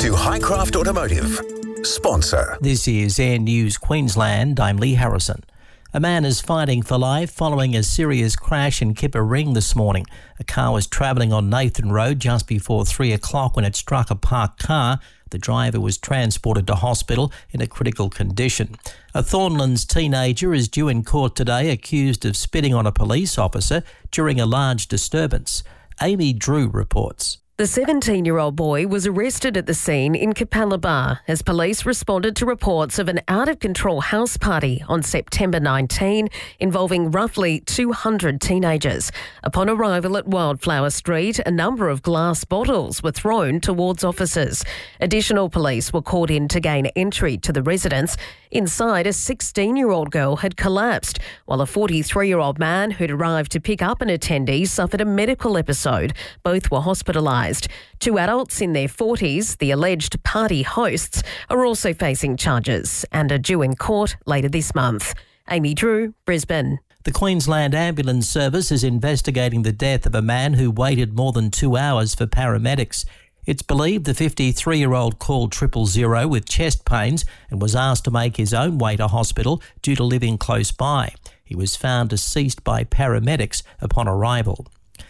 to Highcraft Automotive, sponsor. This is Air News Queensland. I'm Lee Harrison. A man is fighting for life following a serious crash in Kippa Ring this morning. A car was travelling on Nathan Road just before 3 o'clock when it struck a parked car. The driver was transported to hospital in a critical condition. A Thornlands teenager is due in court today accused of spitting on a police officer during a large disturbance. Amy Drew reports. The 17-year-old boy was arrested at the scene in Capalaba as police responded to reports of an out-of-control house party on September 19 involving roughly 200 teenagers. Upon arrival at Wildflower Street, a number of glass bottles were thrown towards officers. Additional police were called in to gain entry to the residence. Inside, a 16-year-old girl had collapsed, while a 43-year-old man who'd arrived to pick up an attendee suffered a medical episode. Both were hospitalised. Two adults in their 40s, the alleged party hosts, are also facing charges and are due in court later this month. Amy Drew, Brisbane. The Queensland Ambulance Service is investigating the death of a man who waited more than 2 hours for paramedics. It's believed the 53-year-old called 000 with chest pains and was asked to make his own way to hospital due to living close by. He was found deceased by paramedics upon arrival.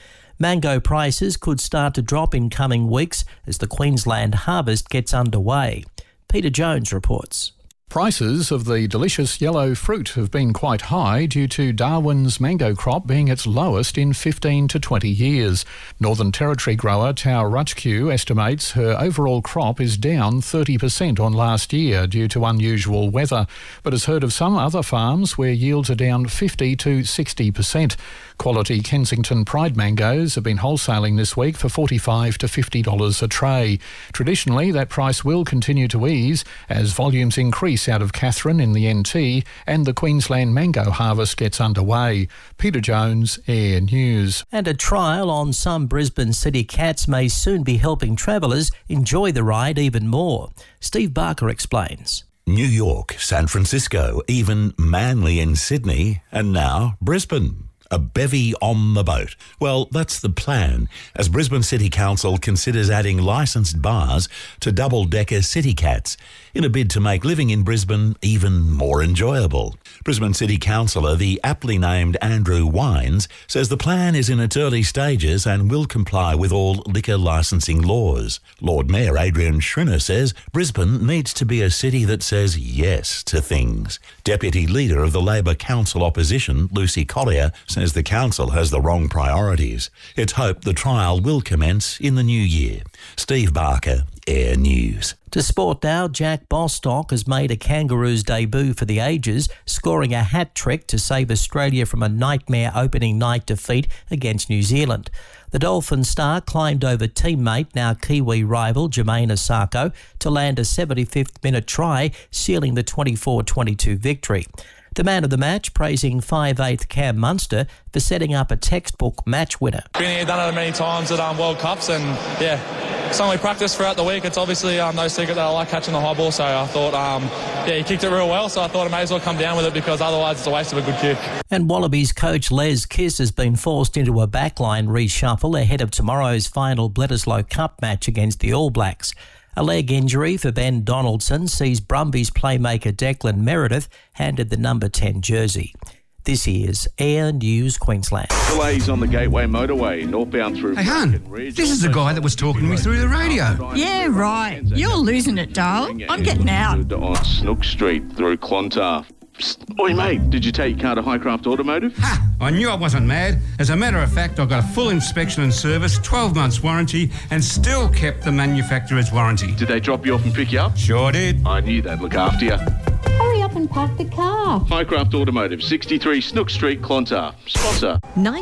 Mango prices could start to drop in coming weeks as the Queensland harvest gets underway. Peter Jones reports. Prices of the delicious yellow fruit have been quite high due to Darwin's mango crop being its lowest in 15 to 20 years. Northern Territory grower Tau Rutchq estimates her overall crop is down 30% on last year due to unusual weather, but has heard of some other farms where yields are down 50 to 60%. Quality Kensington Pride mangoes have been wholesaling this week for $45 to $50 a tray. Traditionally, that price will continue to ease as volumes increase out of Katherine in the NT and the Queensland mango harvest gets underway. Peter Jones, Air News. And a trial on some Brisbane city cats may soon be helping travellers enjoy the ride even more. Steve Barker explains. New York, San Francisco, even Manly in Sydney, and now Brisbane. A bevy on the boat. Well, that's the plan, as Brisbane City Council considers adding licensed bars to double-decker city cats in a bid to make living in Brisbane even more enjoyable. Brisbane City Councillor, the aptly named Andrew Wines, says the plan is in its early stages and will comply with all liquor licensing laws. Lord Mayor Adrian Schrinner says Brisbane needs to be a city that says yes to things. Deputy Leader of the Labor Council Opposition, Lucy Collier, says the council has the wrong priorities. It's hoped the trial will commence in the new year. Steve Barker, Air News. To sport now, Jack Bostock has made a Kangaroos debut for the ages, scoring a hat-trick to save Australia from a nightmare opening night defeat against New Zealand. The Dolphin star climbed over teammate, now Kiwi rival Jermaine Osako, to land a 75th minute try, sealing the 24-22 victory. The man of the match praising 5'8" Cam Munster for setting up a textbook match winner. Been here, done it many times at World Cups, and something we practice throughout the week. It's obviously no secret that I like catching the high ball, so I thought, he kicked it real well, so I thought I may as well come down with it because otherwise it's a waste of a good kick. And Wallabies coach Les Kiss has been forced into a backline reshuffle ahead of tomorrow's final Bledisloe Cup match against the All Blacks. A leg injury for Ben Donaldson sees Brumbies playmaker Declan Meredith handed the number 10 jersey. This is Air News Queensland. Delays on the Gateway Motorway, northbound through... Hey, hon, this is the guy that was talking to me through the radio. Yeah, right. You're losing it, Dale. I'm getting out. On Snook Street through Clontarf. Psst. Oi, mate, did you take your car to Highcraft Automotive? Ha! I knew I wasn't mad. As a matter of fact, I got a full inspection and service, 12 months warranty, and still kept the manufacturer's warranty. Did they drop you off and pick you up? Sure did. I knew they'd look after you. Hurry up and park the car. Highcraft Automotive, 63 Snook Street, Clontarf. Sponsor.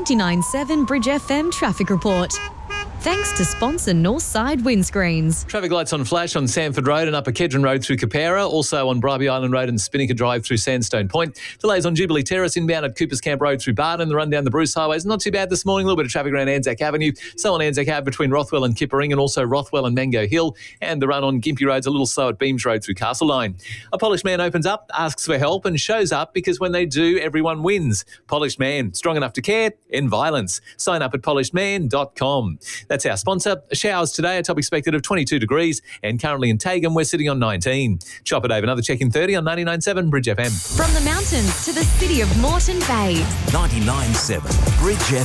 99.7 Bridge FM Traffic Report. Thanks to sponsor Northside Windscreens. Traffic lights on flash on Sanford Road and Upper Kedron Road through Capera, also on Bribie Island Road and Spinnaker Drive through Sandstone Point. Delays on Jubilee Terrace inbound at Coopers Camp Road through Barton. The run down the Bruce Highway is not too bad this morning. A little bit of traffic around Anzac Avenue. So on Anzac Ave between Rothwell and Kippa Ring, and also Rothwell and Mango Hill. And the run on Gympie Road's a little slow at Beams Road through Castle Line. A polished man opens up, asks for help and shows up because when they do, everyone wins. Polished Man, strong enough to care, end violence. Sign up at polishedman.com. That's our sponsor. Showers today, a top expected of 22 degrees, and currently in Tagan, we're sitting on 19. Chopper Dave, another check in 30 on 99.7 Bridge FM. From the mountains to the city of Moreton Bay. 99.7 Bridge FM.